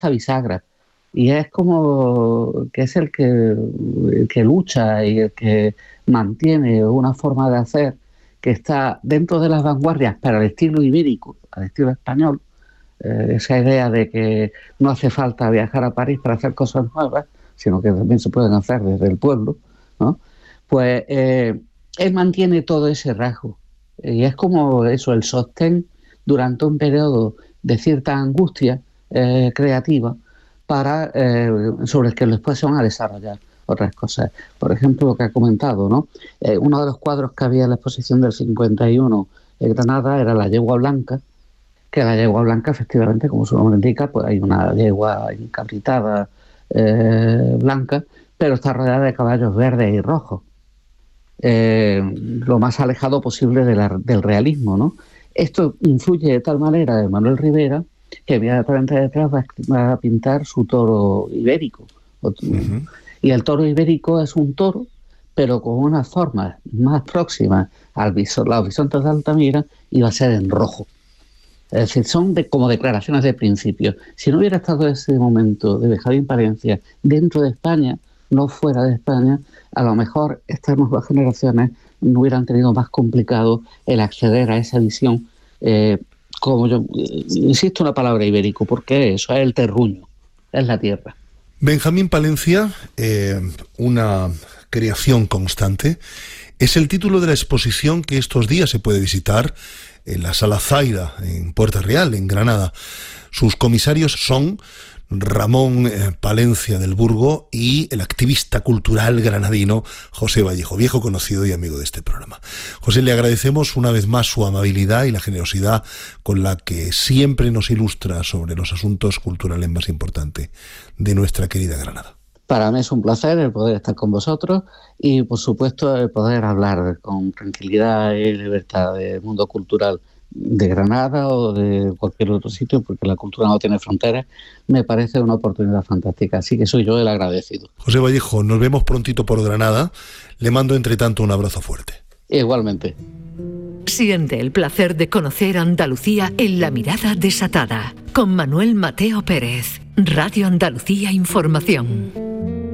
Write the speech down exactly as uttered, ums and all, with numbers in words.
hasta bisagra. Y es como que es el que, el que lucha y el que mantiene una forma de hacer que está dentro de las vanguardias, pero al estilo ibérico, al estilo español. Eh, esa idea de que no hace falta viajar a París para hacer cosas nuevas, sino que también se pueden hacer desde el pueblo, ¿no? Pues eh, él mantiene todo ese rasgo. Y es como eso, el sostén durante un periodo de cierta angustia eh, creativa para eh, sobre el que después se van a desarrollar otras cosas. Por ejemplo, lo que ha comentado, ¿no? Eh, uno de los cuadros que había en la exposición del cincuenta y uno en Granada era la yegua blanca, que la yegua blanca, efectivamente, como su nombre indica, pues hay una yegua encabritada eh, blanca, pero está rodeada de caballos verdes y rojos. Eh, lo más alejado posible de la, del realismo, ¿no? Esto influye de tal manera de Manuel Rivera que inmediatamente detrás va, va a pintar su toro ibérico. Uh-huh. Y el toro ibérico es un toro, pero con unas formas más próximas al bisonte, los bisontes de Altamira, y va a ser en rojo. Es decir, son de, como declaraciones de principio. Si no hubiera estado ese momento de Benjamín Palencia dentro de España, no fuera de España, a lo mejor estas nuevas generaciones no hubieran tenido más complicado el acceder a esa visión, eh, como yo insisto en la palabra ibérico, porque eso es el terruño, es la tierra. Benjamín Palencia, eh, una creación constante, es el título de la exposición que estos días se puede visitar en la Sala Zaida, en Puerta Real, en Granada. Sus comisarios son Ramón eh, Palencia del Burgo y el activista cultural granadino José Vallejo, viejo conocido y amigo de este programa. José, le agradecemos una vez más su amabilidad y la generosidad con la que siempre nos ilustra sobre los asuntos culturales más importantes de nuestra querida Granada. Para mí es un placer el poder estar con vosotros y, por supuesto, el poder hablar con tranquilidad y libertad del mundo cultural de Granada o de cualquier otro sitio, porque la cultura no tiene fronteras. Me parece una oportunidad fantástica, así que soy yo el agradecido. José Vallejo, nos vemos prontito por Granada. Le mando, entre tanto, un abrazo fuerte. Igualmente. Siente el placer de conocer Andalucía en La Mirada Desatada, con Manuel Mateo Pérez. Radio Andalucía Información.